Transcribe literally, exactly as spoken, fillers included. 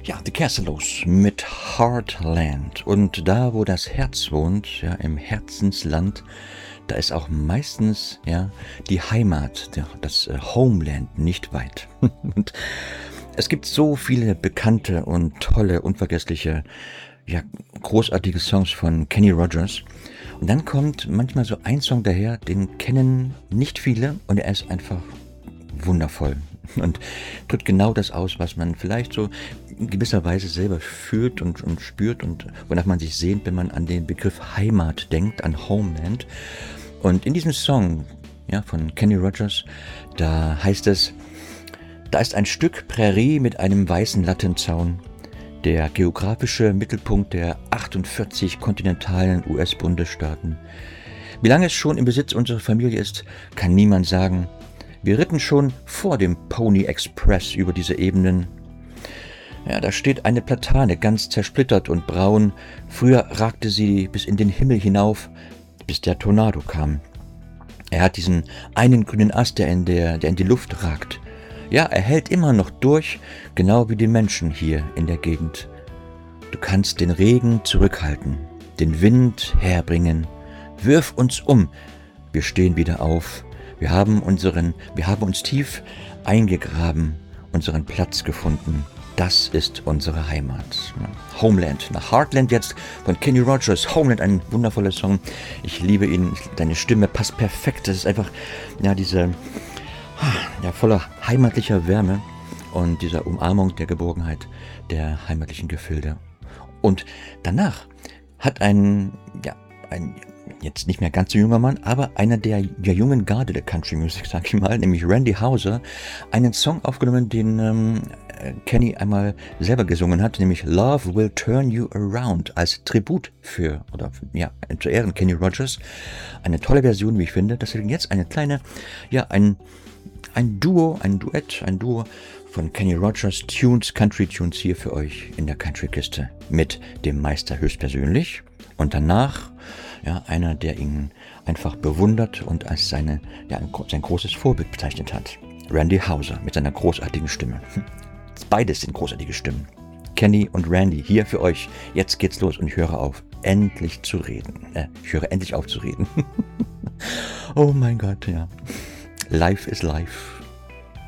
Ja, The Castellows mit Heartland. Und da, wo das Herz wohnt, ja, im Herzensland, da ist auch meistens ja die Heimat, das Homeland nicht weit. Und es gibt so viele bekannte und tolle, unvergessliche, ja, großartige Songs von Kenny Rogers. Und dann kommt manchmal so ein Song daher, den kennen nicht viele und er ist einfach wundervoll und drückt genau das aus, was man vielleicht so in gewisser Weise selber fühlt und, und spürt und wonach man sich sehnt, wenn man an den Begriff Heimat denkt, an Homeland. Und in diesem Song ja, von Kenny Rogers, da heißt es: Da ist ein Stück Prärie mit einem weißen Lattenzaun, der geografische Mittelpunkt der achtundvierzig kontinentalen U S-Bundesstaaten. Wie lange es schon im Besitz unserer Familie ist, kann niemand sagen. Wir ritten schon vor dem Pony Express über diese Ebenen. Ja, da steht eine Platane, ganz zersplittert und braun. Früher ragte sie bis in den Himmel hinauf, bis der Tornado kam. Er hat diesen einen grünen Ast, der in, der, der in die Luft ragt. Ja, er hält immer noch durch, genau wie die Menschen hier in der Gegend. Du kannst den Regen zurückhalten, den Wind herbringen. Wirf uns um, wir stehen wieder auf. Wir haben unseren, wir haben uns tief eingegraben, unseren Platz gefunden. Das ist unsere Heimat. Homeland, nach Heartland jetzt von Kenny Rogers. Homeland, ein wundervoller Song. Ich liebe ihn, deine Stimme passt perfekt. Das ist einfach, ja, diese, ja, voller heimatlicher Wärme und dieser Umarmung der Geborgenheit der heimatlichen Gefilde. Und danach hat ein, ja, ein jetzt nicht mehr ganz so junger Mann, aber einer der, der jungen Garde der Country Music, sag ich mal, nämlich Randy Houser, einen Song aufgenommen, den ähm, Kenny einmal selber gesungen hat, nämlich Love Will Turn You Around, als Tribut für, oder ja, zu Ehren Kenny Rogers. Eine tolle Version, wie ich finde. Deswegen jetzt eine kleine, ja, ein, ein Duo, ein Duett, ein Duo von Kenny Rogers Tunes, Country Tunes hier für euch in der Country-Kiste mit dem Meister höchstpersönlich. Und danach ja, einer, der ihn einfach bewundert und als seine, ja, sein großes Vorbild bezeichnet hat. Randy Houser mit seiner großartigen Stimme. Beides sind großartige Stimmen. Kenny und Randy hier für euch. Jetzt geht's los und ich höre auf, endlich zu reden. Äh, ich höre endlich auf zu reden. Oh mein Gott, ja. Life is life.